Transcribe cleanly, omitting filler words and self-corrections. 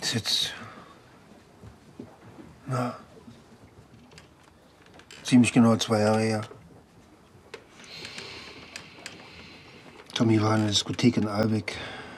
ist jetzt, na, ziemlich genau 2 Jahre her. Tommy war in der Diskothek in Albeck.